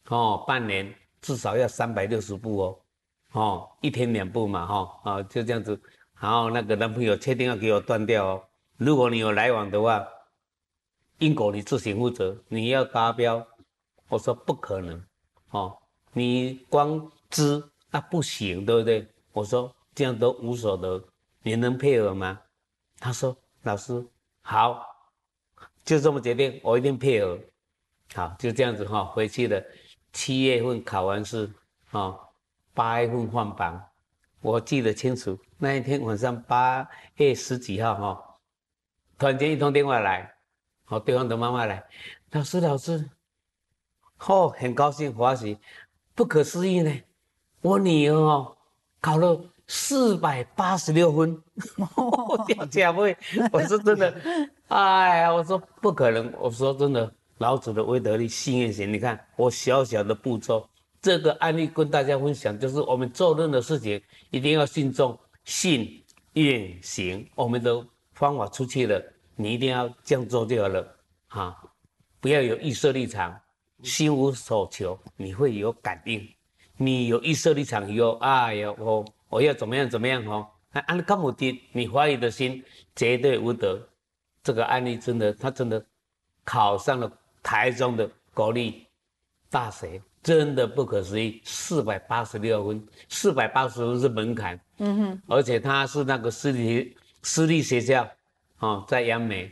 半年至少要360步一天2步嘛就这样子。然后那个男朋友确定要给我断掉哦，如果你有来往的话，因果你自行负责，你要达标。我说不可能你光知那不行，对不对？我说这样都无所得，你能配合吗？他说老师好，就这么决定，我一定配合。好，就这样子回去了。7月份考完试8月份换榜，我记得清楚。那一天晚上8月10几号突然间一通电话来，对方的妈妈来，老师，很高兴欢喜，不可思议呢，我女儿考了486分，掉价位，我说真的，哎呀，我说不可能，我说真的，老子的威德力信愿行，你看我小小的步骤，这个案例跟大家分享，就是我们做任何事情一定要信众，信愿行，我们的方法出去了，你一定要这样做就好了不要有预设立场，心无所求，你会有感应。你有预设立场以后，哎呀，我要怎么样按看目的，你怀疑的心绝对无得。这个案例真的，他真的考上了台中的国立大学，真的不可思议，486分，480分是门槛。而且他是那个私立学校在杨梅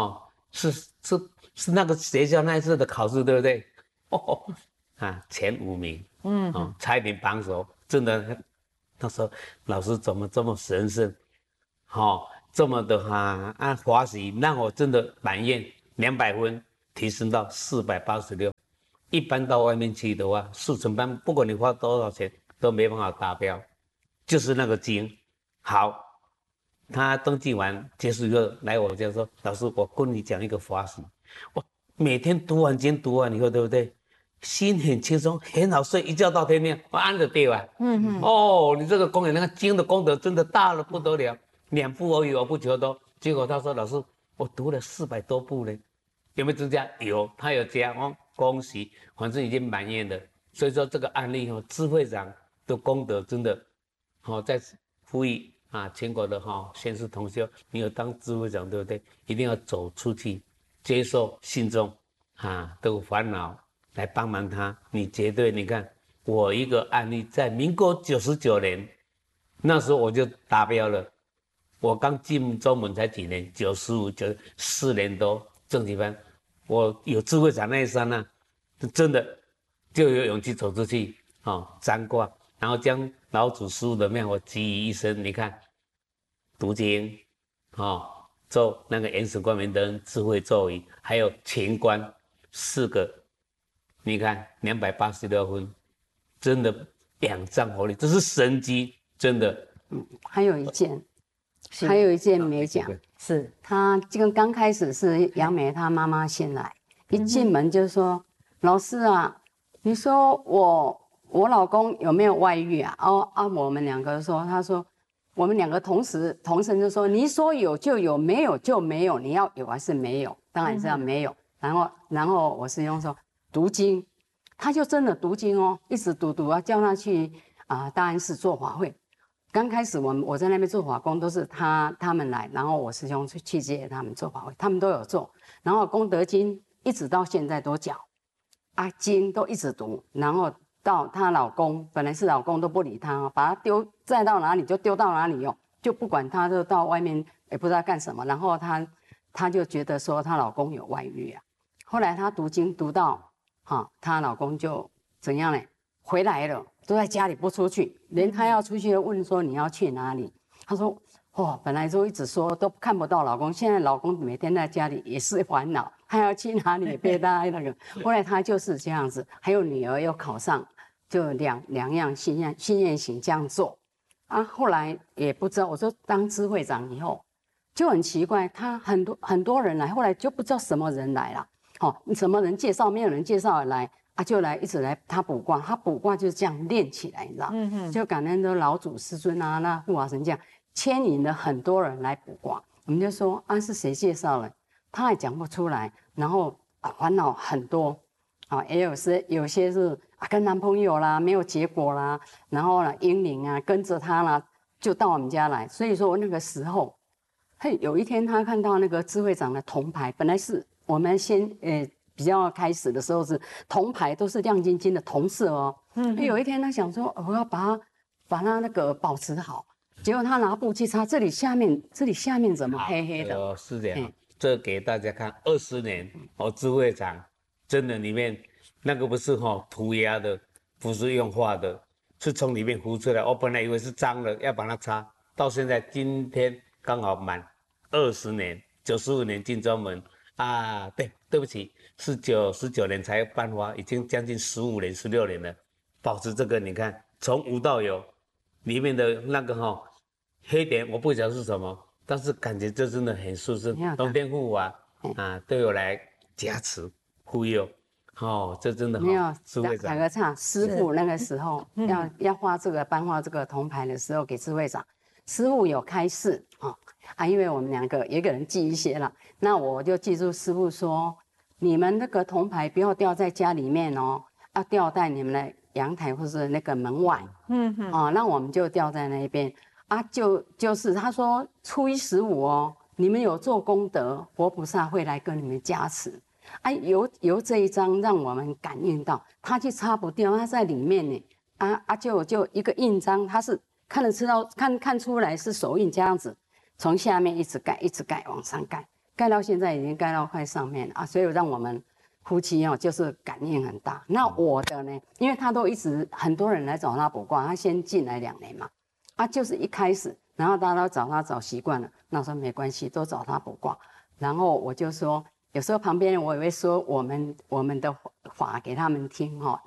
是那个学校那一次的考试，对不对？前5名，差一点榜首，真的。他说老师怎么这么神圣，这么的华喜，让我真的满愿200分提升到486。一般到外面去的话，速成班不管你花多少钱都没办法达标，就是那个精。好，他登记完结束以后来我家说，老师，我跟你讲一个法喜，我每天读完经读完以后，对不对？心很轻松，很好睡，一觉到天亮，我安得对吧？你这个功德，那个经的功德真的大了不得了，2步而已，我不求多。结果他说，老师，我读了400多步呢，有没有增加？有，他有加恭喜，反正已经满愿了。所以说这个案例智慧长的功德真的在呼吁全国的先师同修，你有当智慧长，对不对？一定要走出去，接受信众的烦恼，来帮忙他。你绝对，你看我一个案例，在民国99年，那时候我就达标了。我刚进中门才几年，95、94年多正级班，我有智慧长那一刹那，真的就有勇气走出去占卦，然后将老祖师父的妙法集于一身。你看，读经做那个元神光明灯、智慧咒语，还有乾观4个，你看286分，真的2仗火力，这是神机，真的。 还有一件没讲，是他这个刚开始是杨梅他妈妈先来，一进门就说：“老师啊，你说我老公有没有外遇啊？”我们2个说，他说我们2个同声就说：“你说有就有，没有就没有，你要有还是没有？当然是要没有。”然后我师兄说读经，他就真的读经一直读叫他去大安寺做法会。刚开始我在那边做法工，都是他们来，然后我师兄去接他们做法会，他们都有做。然后功德经一直到现在都讲，经都一直读。然后到她老公，本来是老公都不理她把她载到哪里就丢到哪里就不管她，就到外面也不知道干什么。然后她就觉得说她老公有外遇后来她读经读到她老公就怎样呢？回来了。都在家里不出去，连她要出去问说你要去哪里，她说本来就一直说都看不到老公，现在老公每天在家里也是烦恼，他要去哪里也被大家那个。后来她就是这样子，还有女儿又考上，就两样心愿行这样做后来也不知道，我说当智慧长以后就很奇怪，他很多人来，后来就不知道什么人来了，什么人介绍，没有人介绍来。就一直来他卜卦，他卜卦就是这样练起来，你知道？就感恩的老祖师尊那护法神这样牵引了很多人来卜卦。我们就说是谁介绍了，他也讲不出来，然后烦恼很多。 啊，也有些是跟男朋友啦没有结果啦，然后呢婴灵啊跟着他啦，就到我们家来。所以说那个时候，有一天他看到那个智慧长的铜牌，本来是我们比较开始的时候是铜牌都是亮晶晶的铜色哦。有一天他想说我要把它那个保持好，结果他拿布去擦，这里下面怎么黑黑的？ 是这样，这给大家看20年智慧长真的里面那个不是涂鸦的，不是用画的，是从里面浮出来。我本来以为是脏了，要把它擦，到现在今天刚好满20年，95年进专门啊，对不起，是19年才颁发，已经将近15年、16年了。保持这个，你看从无到有，里面的那个黑点我不晓得是什么，但是感觉这真的很舒适。龙天护法对我来加持护佑，这真的没有打个岔。师父那个时候要画这个颁发这个铜牌的时候给智慧长，师父有开示因为我们2个一个人记一些了，那我就记住师父说，你们那个铜牌不要吊在家里面哦，要吊在你们的阳台或是那个门外。那我们就吊在那边就是他说初一15哦，你们有做功德，佛菩萨会来跟你们加持。由这一张让我们感应到，他去擦不掉，他在里面呢。就一个印章，他是看出来是手印这样子，从下面一直盖往上盖到现在已经盖到快上面了所以让我们夫妻就是感应很大。那我的呢，因为他都一直很多人来找他卜卦，他先进来2年嘛，就是一开始，然后大家都找他找习惯了，那说没关系，都找他卜卦。然后我就说，有时候旁边我也会说我们的法给他们听